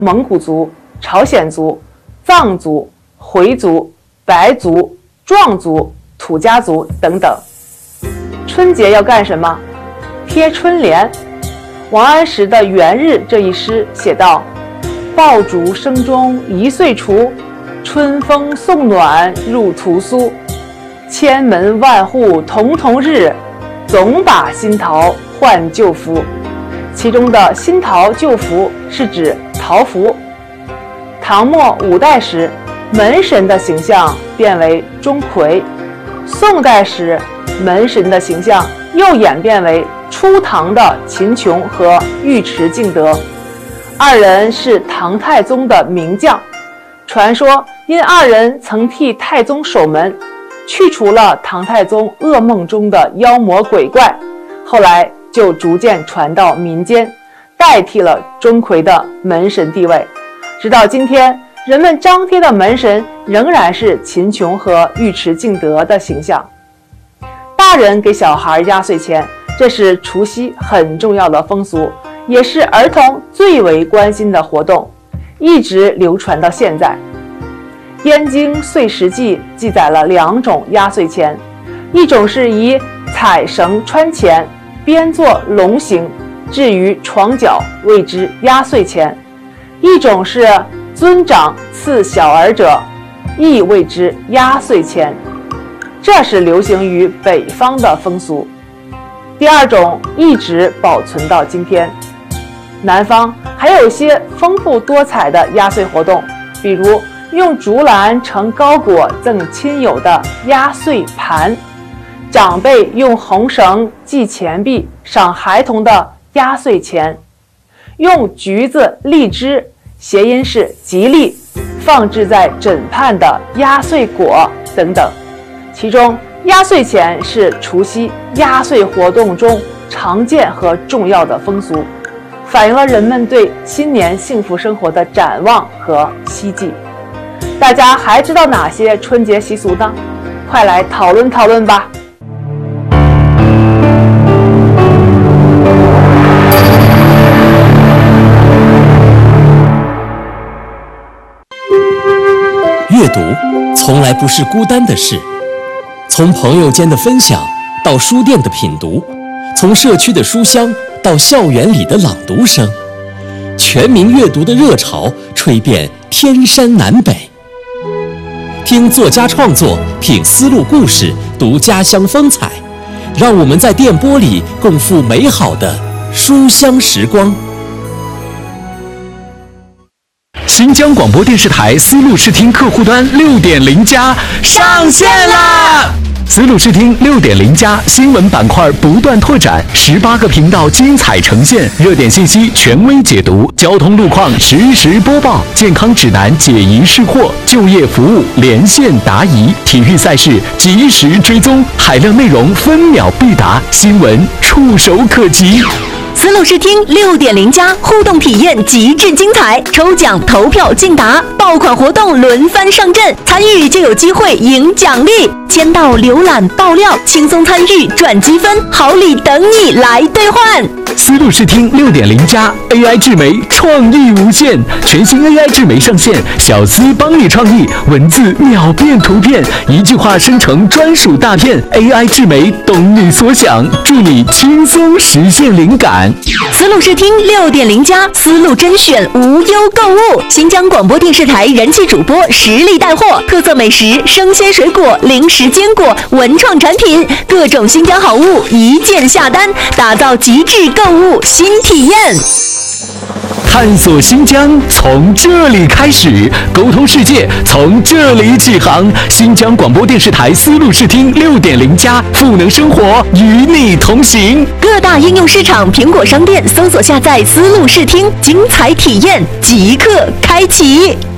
蒙古族、朝鲜族、藏族、回族、白族、壮族、土家族等等。春节要干什么？贴春联。王安石的《元日》这一诗写道：爆竹声中一岁除，春风送暖入屠苏。千门万户曈曈日，总把新桃换旧符。其中的新桃旧符是指桃符。唐末五代时，门神的形象变为钟馗；宋代时，门神的形象又演变为初唐的秦琼和尉迟敬德。二人是唐太宗的名将，传说因二人曾替太宗守门，去除了唐太宗噩梦中的妖魔鬼怪，后来就逐渐传到民间，代替了钟馗的门神地位。直到今天，人们张贴的门神仍然是秦琼和尉迟敬德的形象。大人给小孩压岁钱，这是除夕很重要的风俗，也是儿童最为关心的活动，一直流传到现在。《燕京岁时记》记载了2种压岁钱，一种是以彩绳穿钱，编作龙形，置于床角，谓之压岁钱；一种是尊长赐小儿者，亦谓之压岁钱。这是流行于北方的风俗。第二种一直保存到今天。南方还有一些丰富多彩的压岁活动，比如用竹篮盛糕果赠亲友的压岁盘，长辈用红绳系钱币赏孩童的压岁钱，用橘子、荔枝谐音是吉利，放置在枕畔的压岁果等等。其中压岁钱是除夕压岁活动中常见和重要的风俗，反映了人们对新年幸福生活的展望和希冀。大家还知道哪些春节习俗呢？快来讨论讨论吧！ 阅读从来不是孤单的事，从朋友间的分享到书店的品读，从社区的书香到校园里的朗读声，全民阅读的热潮吹遍天山南北。听作家创作，品丝路故事，读家乡风采，让我们在电波里共赴美好的书香时光。 新疆广播电视台丝路视听客户端6.0加上线啦！丝路视听6.0加新闻板块不断拓展，18个频道精彩呈现，热点信息权威解读，交通路况实时播报，健康指南解疑释惑，就业服务连线答疑，体育赛事及时追踪，海量内容分秒必达，新闻触手可及。 丝路视听6.0加互动体验极致精彩，抽奖投票竞答，爆款活动轮番上阵，参与就有机会赢奖励，签到、浏览、爆料，轻松参与赚积分，好礼等你来兑换。 丝路视听6.0加 AI 智媒创意无限，全新 AI 智媒上线，小丝帮你创意，文字秒变图片，一句话生成专属大片， AI 智媒懂你所想，助你轻松实现灵感。 丝路视听6.0加丝路甄选无忧购物，新疆广播电视台人气主播实力带货，特色美食、生鲜水果、零食坚果、文创产品，各种新疆好物一键下单，打造极致购物新体验。 探索新疆从这里开始，沟通世界从这里起航。新疆广播电视台丝路视听6.0加赋能生活，与你同行。 各大应用市场、苹果商店搜索下载丝路视听，精彩体验即刻开启。